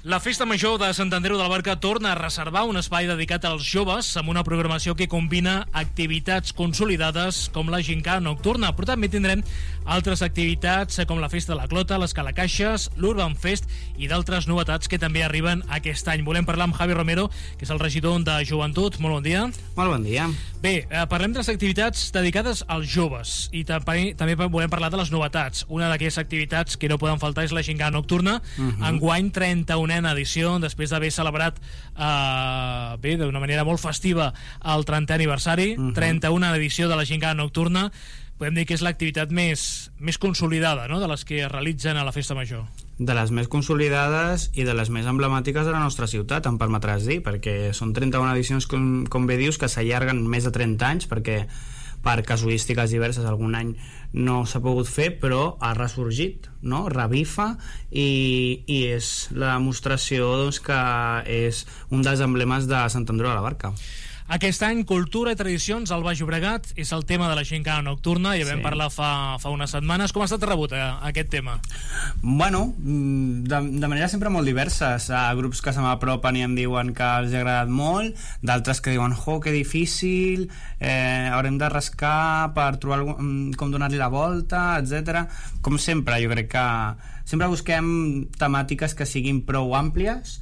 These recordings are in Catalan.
La Festa Major de Sant Andreu de la Barca torna a reservar un espai dedicat als joves amb una programació que combina activitats consolidades com la gincana nocturna, però també tindrem altres activitats com la Festa de la Clota, les Calacaixes, l'Urban Fest i d'altres novetats que també arriben aquest any. Volem parlar amb Javi Romero, que és el regidor de Joventut. Molt bon dia. Molt bon dia. Bé, parlem de les activitats dedicades als joves i també volem parlar de les novetats. Una d'aquestes activitats que no poden faltar és la gincana nocturna. Enguany 31a edició, després d'haver celebrat d'una manera molt festiva el 30è aniversari. 31a edició de la gincana nocturna. Podem dir que és l'activitat més consolidada, no?, de les que es realitzen a la Festa Major. De les més consolidades i de les més emblemàtiques de la nostra ciutat, em permetràs dir, perquè són 31 edicions, com bé dius, que s'allarguen més de 30 anys, perquè per casuístiques diverses algun any no s'ha pogut fer, però ha ressorgit, no?, revifa, i és la demostració, doncs, que és un dels emblemes de Sant Andreu de la Barca. Aquest any, cultura i tradicions al Baix Llobregat és el tema de la gincana nocturna. Ja vam parlar fa unes setmanes. Com ha estat rebut aquest tema? Bueno, de manera sempre molt diverses. Grups que se m'apropen i em diuen que els ha agradat molt, d'altres que diuen, que difícil, haurem de rascar per trobar com donar-li la volta, etc. Com sempre, jo crec que sempre busquem temàtiques que siguin prou àmplies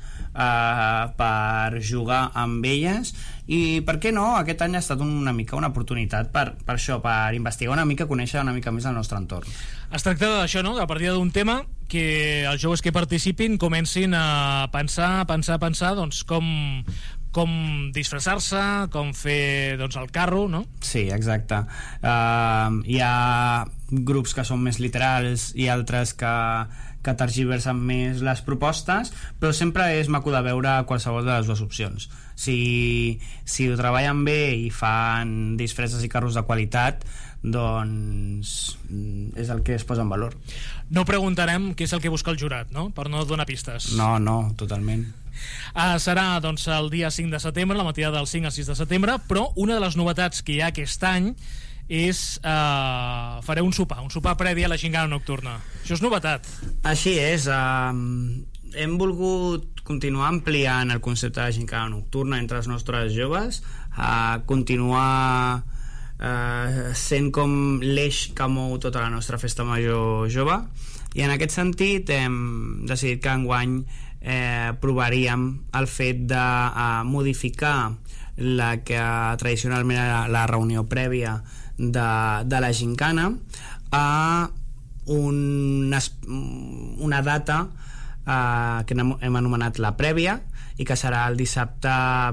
per jugar amb elles, i per què no, aquest any ha estat una mica una oportunitat per això, per investigar una mica, conèixer una mica més el nostre entorn. Es tracta d'això, no?, a partir d'un tema que els joves que participin comencin a pensar doncs com disfressar-se, com fer doncs el carro, no? Sí, exacte. Hi ha grups que són més literals i altres que tergiversen més les propostes, però sempre és maco de veure qualsevol de les dues opcions. Si ho treballen bé i fan disfresses i carros de qualitat, doncs és el que es posa en valor. No preguntarem què és el que busca el jurat, no?, per no donar pistes. No, totalment. Serà doncs el dia 5 de setembre, la matinada del 5 al 6 de setembre, però una de les novetats que hi ha aquest any és fareu un sopar previ a la gincana nocturna. Això és novetat. Així és. Hem volgut continuar ampliant el concepte de gincana nocturna entre els nostres joves, continuar sent com l'eix que mou tota la nostra festa major jove, i en aquest sentit hem decidit que enguany provaríem el fet de modificar la que tradicionalment era la reunió prèvia de la gincana a una data que hem anomenat la prèvia, i que serà el dissabte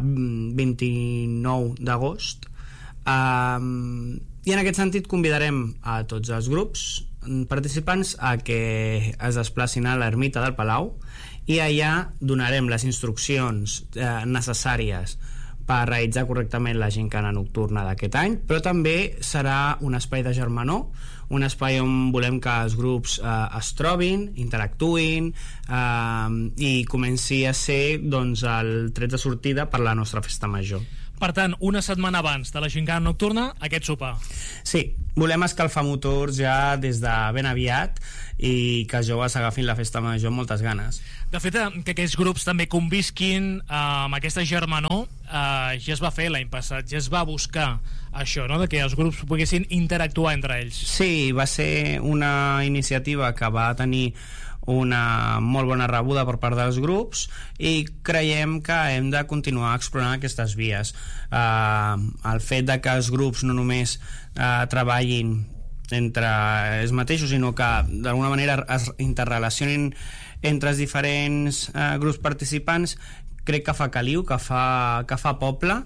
29 d'agost. I en aquest sentit convidarem a tots els grups participants a que es desplacin a l'ermita del Palau, i allà donarem les instruccions necessàries per realitzar correctament la gincana nocturna d'aquest any, però també serà un espai de germanor, un espai on volem que els grups es trobin, interactuïn, i comenci a ser doncs el tret de sortida per la nostra festa major. Per tant, una setmana abans de la gincana nocturna, aquest sopar. Sí, volem escalfar motors ja des de ben aviat i que els joves agafin la festa major amb moltes ganes. De fet, que aquests grups també convisquin amb aquesta germanor, ja es va fer l'any passat, ja es va buscar això, no?, de que els grups poguessin interactuar entre ells. Sí, va ser una iniciativa que va tenir una molt bona rebuda per part dels grups, i creiem que hem de continuar explorant aquestes vies. El fet de que els grups no només treballin entre ells mateixos, sinó que d'alguna manera es interrelacionin entre els diferents grups participants, crec que fa caliu, que fa poble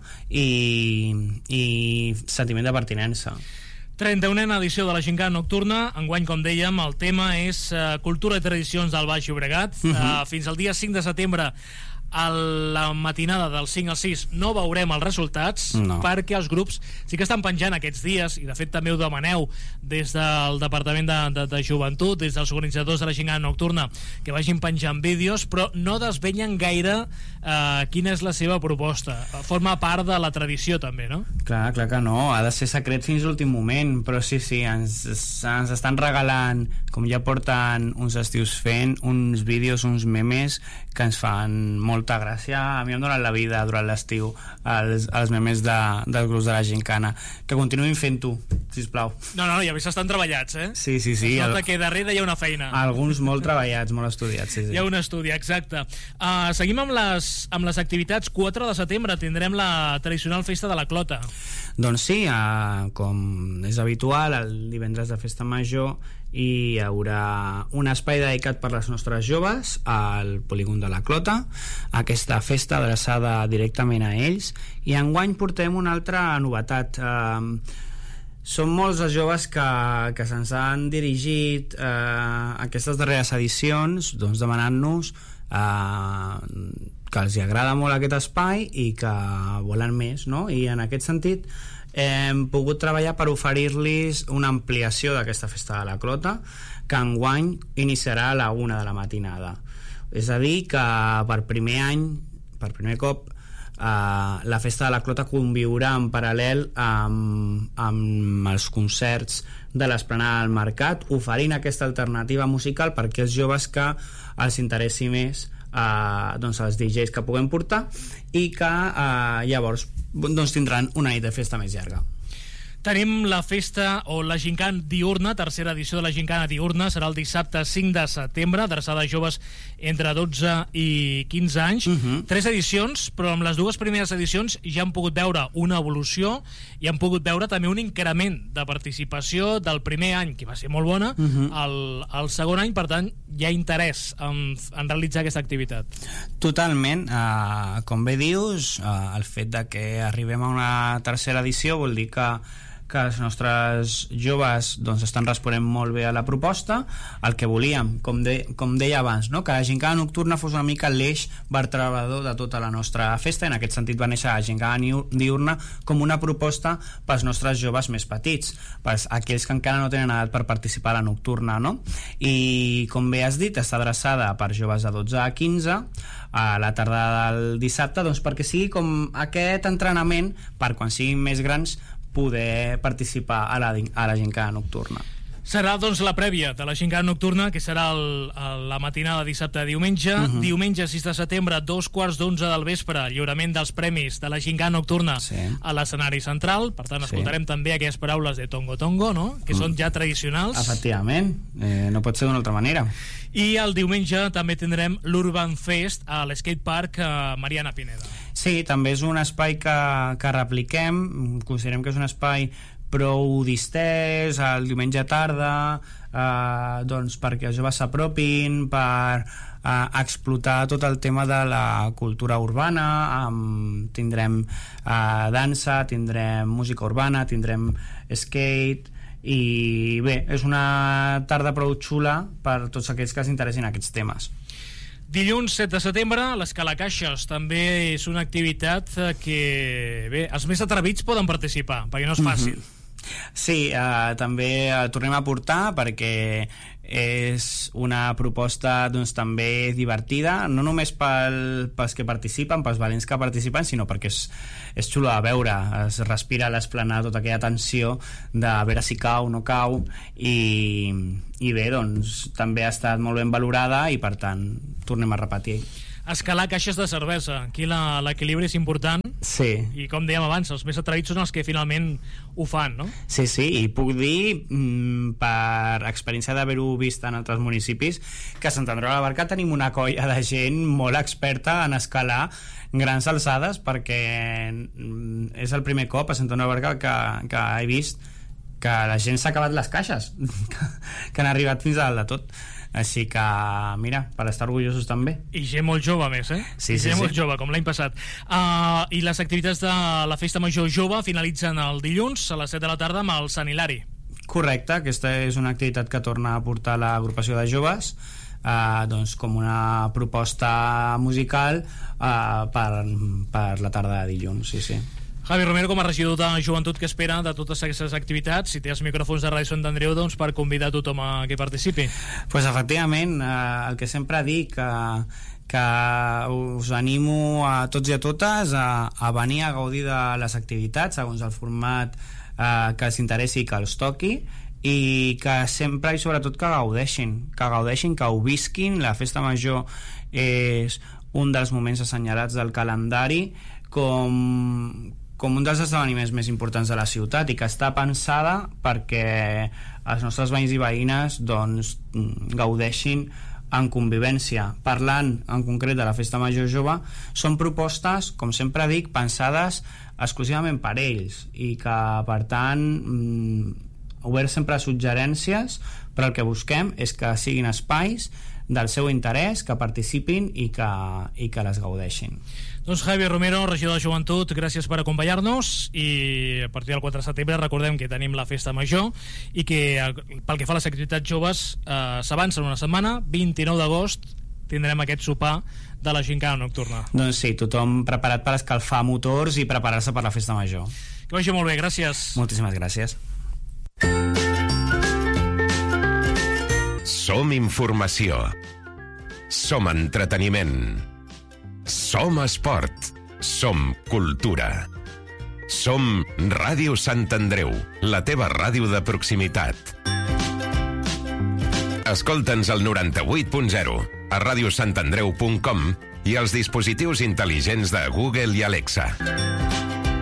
i sentiment de pertinença. 31a edició de la gincana nocturna. Enguany, com dèiem, el tema és cultura i tradicions del Baix Llobregat. Fins al dia 5 de setembre A la matinada del 5 al 6 no veurem els resultats, perquè els grups sí que estan penjant aquests dies, i de fet també ho demaneu des del Departament de Joventut, des dels organitzadors de la Gincana Nocturna, que vagin penjant vídeos, però no desvenyen gaire quina és la seva proposta. Forma part de la tradició també, no? Clar que no, ha de ser secret fins l'últim moment, però sí, ens estan regalant, com ja porten uns estius fent, uns vídeos, uns memes que ens fan molta gràcia. A mi em donen la vida durant l'estiu els memes dels grups de la Gincana. Que continuïn fent-ho, sisplau. No, i a més estan treballats, eh? Sí. Es nota que darrere hi ha una feina. Alguns molt treballats, molt estudiats, sí. Hi ha un estudi, exacte. Seguim amb les activitats. 4 de setembre tindrem la tradicional festa de la Clota. Doncs sí, com és habitual, el divendres de Festa Major hi haurà un espai dedicat per les nostres joves al polígon de la Clota, aquesta festa adreçada directament a ells, i enguany portem una altra novetat. Són molts els joves que se'ns han dirigit aquestes darreres edicions, doncs demanant-nos que els agrada molt aquest espai i que volen més, no? I en aquest sentit hem pogut treballar per oferir-los una ampliació d'aquesta festa de la Clota, que enguany iniciarà a la 1 de la matinada. És a dir, que per primer cop, la festa de la Clota conviurà en paral·lel amb els concerts de l'Esplanada del Mercat, oferint aquesta alternativa musical per aquells joves que els interessi més els DJs que puguem portar, i que llavors tindran una nit de festa més llarga. Tenim la festa o la Gincana diurna, tercera edició de la Gincana diurna, serà el dissabte 5 de setembre, adreçada a joves entre 12 i 15 anys. 3 edicions, però amb les 2 primeres edicions ja han pogut veure una evolució i han pogut veure també un increment de participació del primer any, que va ser molt bona, al segon any. Per tant, hi ha interès en realitzar aquesta activitat. Totalment. Com bé dius, el fet de que arribem a una tercera edició vol dir que els nostres joves estan responent molt bé a la proposta. El que volíem, com deia abans, no? Que la Gincana Nocturna fos una mica l'eix vertebrador de tota la nostra festa. En aquest sentit va néixer la Gincana diurna com una proposta pels nostres joves més petits, pels aquells que encara no tenen edat per participar a la nocturna, no? I com bé has dit, està adreçada per joves de 12 a 15 a la tarda del dissabte, perquè sigui com aquest entrenament per quan siguin més grans poder participar a la Gincana Nocturna. Serà doncs la prèvia de la Gincana Nocturna, que serà la matinada dissabte a diumenge. Diumenge 6 de setembre, 2:15 del vespre, lliurament dels premis de la Gincana Nocturna a l'escenari central. Per tant, escoltarem també aquelles paraules de Tongo Tongo, no? Que són ja tradicionals. Efectivament, no pot ser d'una altra manera. I el diumenge també tindrem l'Urban Fest a l'Skatepark Mariana Pineda. Sí, també és un espai que repliquem. Considerem que és un espai prou distès el diumenge tarda, perquè els joves s'apropin, per explotar tot el tema de la cultura urbana. Tindrem dansa, tindrem música urbana, tindrem skate, i bé, és una tarda prou xula per tots aquells que s'interessin aquests temes. Dilluns 7 de setembre, l'Escalacaixes també és una activitat que, bé, els més atrevits poden participar, perquè no és fàcil. Sí, també tornem a portar, perquè és una proposta també divertida, no només pels que participen, pels valents que participen, sinó perquè és xulo de veure, es respira a l'esplanada tota aquella tensió de veure si cau o no cau, i bé, també ha estat molt ben valorada, i per tant tornem a repetir. Escalar caixes de cervesa, aquí l'equilibri és important. Sí. I com dèiem abans, els més atrevits són els que finalment ho fan, no? Sí, i puc dir, per experiència d'haver-ho vist en altres municipis, que a Sant Andreu de la Barca tenim una colla de gent molt experta en escalar grans alçades, perquè és el primer cop a Sant Andreu de la Barca que he vist que la gent s'ha acabat les caixes, que han arribat fins a dalt de tot. Així que, mira, per estar orgullosos també. I gent molt jove, més, eh? Sí. Molt jove, com l'any passat. I les activitats de la Festa Major Jove finalitzen el dilluns a les 7 de la tarda amb el Sant Hilari. Correcte, aquesta és una activitat que torna a portar l'agrupació de joves doncs com una proposta musical per la tarda de dilluns, sí. Javi Romero, com a regidor de Joventut, què espera de totes aquestes activitats? Si té els micròfons de Ràdio Sant Andreu, doncs per convidar tothom a que participi. Pues efectivament, el que sempre dic, que us animo a tots i a totes a venir a gaudir de les activitats segons el format que els interessi i que els toqui, i que sempre i sobretot que gaudeixin, que ho visquin. La festa major és un dels moments assenyalats del calendari com un dels esdeveniments més importants de la ciutat, i que està pensada perquè els nostres veïns i veïnes doncs gaudeixin en convivència. Parlant en concret de la Festa Major Jove, són propostes, com sempre dic, pensades exclusivament per ells, i que per tant obert sempre a suggerències, però el que busquem és que siguin espais del seu interès, que participin i que les gaudeixin. Doncs Javi Romero, regidor de Joventut, gràcies per acompanyar-nos, i a partir del 4 de setembre recordem que tenim la Festa Major, i que pel que fa a les activitats joves s'avancen una setmana. 29 d'agost tindrem aquest sopar de la gincana nocturna. Doncs sí, tothom preparat per escalfar motors i preparar-se per la Festa Major. Que vagi molt bé, gràcies. Moltíssimes gràcies. Som informació. Som entreteniment. Som esport. Som cultura. Som Ràdio Sant Andreu, la teva ràdio de proximitat. Escolta'ns al 98.0, a radiosantandreu.com i als dispositius intel·ligents de Google i Alexa.